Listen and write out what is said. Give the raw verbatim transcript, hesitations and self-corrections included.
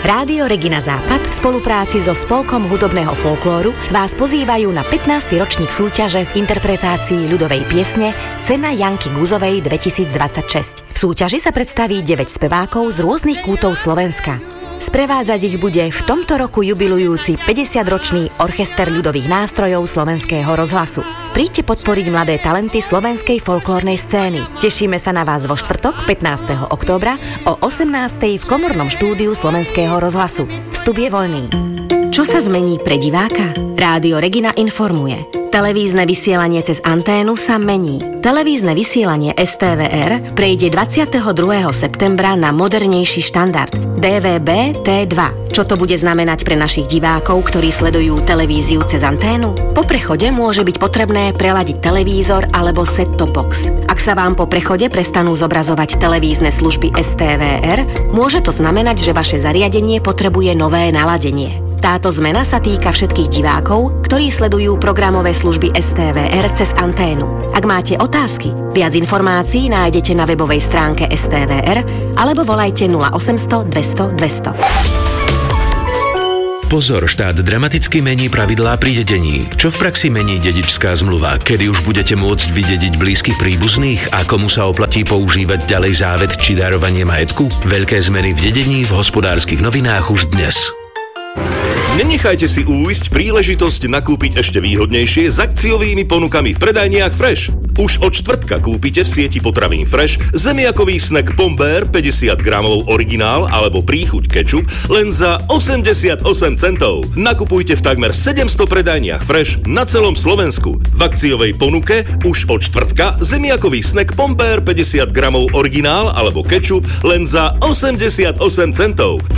Rádio Regina Západ v spolupráci so Spolkom hudobného folklóru vás pozývajú na pätnásty ročník súťaže v interpretácii ľudovej piesne Cena Janky Guzovej dvetisícdvadsaťšesť. V súťaži sa predstaví deväť spevákov z rôznych kútov Slovenska. Sprevádzať ich bude v tomto roku jubilujúci päťdesiatročný orchester ľudových nástrojov Slovenského rozhlasu. Príďte podporiť mladé talenty slovenskej folklórnej scény. Tešíme sa na vás vo štvrtok pätnásteho októbra o osemnástej v komornom štúdiu Slovenského rozhlasu. Vstup je voľný. Čo sa zmení pre diváka? Rádio Regina informuje. Televízne vysielanie cez anténu sa mení. Televízne vysielanie es té vé er prejde dvadsiateho druhého septembra na modernejší štandard dé vé bé té dva. Čo to bude znamenať pre našich divákov, ktorí sledujú televíziu cez anténu? Po prechode môže byť potrebné preladiť televízor alebo set-top box. Ak sa vám po prechode prestanú zobrazovať televízne služby es té vé er, môže to znamenať, že vaše zariadenie potrebuje nové naladenie. Táto zmena sa týka všetkých divákov, ktorí sledujú programové služby es té vé er cez anténu. Ak máte otázky, viac informácií nájdete na webovej stránke es té vé er alebo volajte nula osemsto dvesto dvesto. Pozor, štát dramaticky mení pravidlá pri dedení. Čo v praxi mení dedičská zmluva? Kedy už budete môcť vydediť blízkych príbuzných a komu sa oplatí používať ďalej závet či darovanie majetku? Veľké zmeny v dedení v Hospodárskych novinách už dnes. Nenechajte si újsť príležitosť nakúpiť ešte výhodnejšie s akciovými ponukami v predajniach Fresh. Už od štvrtka kúpite v sieti potravín Fresh zemiakový snack Pombear päťdesiat gramov originál alebo príchuť kečup len za osemdesiatosem centov. Nakupujte v takmer sedemsto predajniach Fresh na celom Slovensku. V akciovej ponuke už od štvrtka zemiakový snack Pombear päťdesiat gramov originál alebo kečup len za osemdesiatosem centov.